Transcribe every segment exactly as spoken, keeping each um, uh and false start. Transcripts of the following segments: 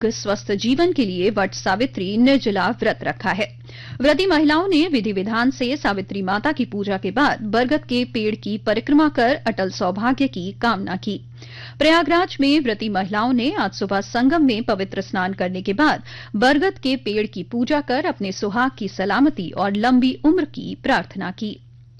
स्वस्थ जीवन के लिए वट सावित्री निर्जला व्रत रखा है। व्रती महिलाओं ने विधि विधान से सावित्री माता की पूजा के बाद बरगद के पेड़ की परिक्रमा कर अटल सौभाग्य की कामना की। प्रयागराज में व्रती महिलाओं ने आज सुबह संगम में पवित्र स्नान करने के बाद बरगद के पेड़ की पूजा कर अपने सुहाग की सलामती और लंबी उम्र की प्रार्थना की।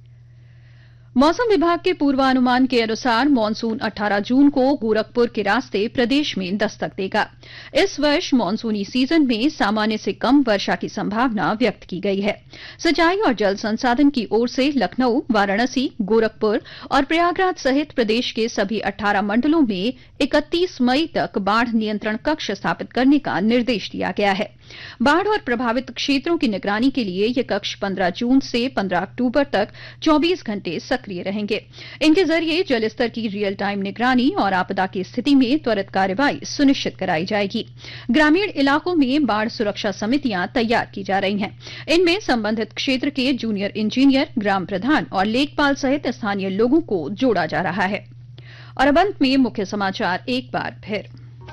मौसम विभाग के पूर्वानुमान के अनुसार मानसून अठारह जून को गोरखपुर के रास्ते प्रदेश में दस्तक देगा। इस वर्ष मानसूनी सीजन में सामान्य से कम वर्षा की संभावना व्यक्त की गई है। सिंचाई और जल संसाधन की ओर से लखनऊ, वाराणसी, गोरखपुर और प्रयागराज सहित प्रदेश के सभी अठारह मंडलों में इकतीस मई तक बाढ़ नियंत्रण कक्ष स्थापित करने का निर्देश दिया गया है। बाढ़ और प्रभावित क्षेत्रों की निगरानी के लिए ये कक्ष पंद्रह जून से पंद्रह अक्टूबर तक चौबीस घंटे सक्रिय रहेंगे। इनके जरिए जलस्तर की रियल टाइम निगरानी और आपदा की स्थिति में त्वरित कार्रवाई सुनिश्चित कराई जाएगी। ग्रामीण इलाकों में बाढ़ सुरक्षा समितियां तैयार की जा रही हैं। इनमें संबंधित क्षेत्र के जूनियर इंजीनियर, ग्राम प्रधान और लेखपाल सहित स्थानीय लोगों को जोड़ा जा रहा है। और अब अंत में मुख्य समाचार एक बार फिर।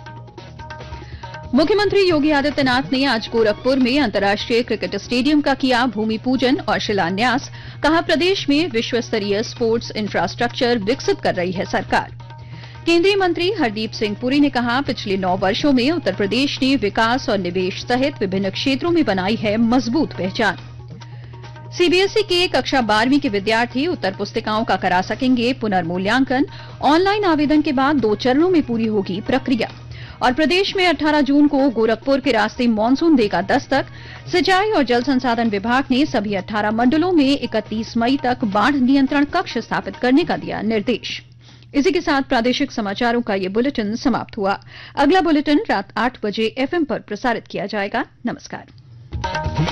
मुख्यमंत्री योगी आदित्यनाथ ने आज गोरखपुर में अंतर्राष्ट्रीय क्रिकेट स्टेडियम का किया भूमि पूजन और शिलान्यास। कहा, प्रदेश में विश्व स्तरीय स्पोर्ट्स इंफ्रास्ट्रक्चर विकसित कर रही है सरकार। केंद्रीय मंत्री हरदीप सिंह पुरी ने कहा, पिछले नौ वर्षों में उत्तर प्रदेश ने विकास और निवेश सहित विभिन्न क्षेत्रों में बनाई है मजबूत पहचान। सीबीएसई के कक्षा बारहवीं के विद्यार्थी उत्तर पुस्तिकाओं का करा सकेंगे पुनर्मूल्यांकन। ऑनलाइन आवेदन के बाद दो चरणों में पूरी होगी प्रक्रिया। और प्रदेश में अठारह जून को गोरखपुर के रास्ते मानसून देगा दस्तक। सिंचाई और जल संसाधन विभाग ने सभी अठारह मंडलों में इकतीस मई तक बाढ़ नियंत्रण कक्ष स्थापित करने का दिया निर्देश। इसी के साथ प्रादेशिक समाचारों का ये बुलेटिन समाप्त हुआ। अगला बुलेटिन रात आठ बजे एफएम पर प्रसारित किया जाएगा। नमस्कार।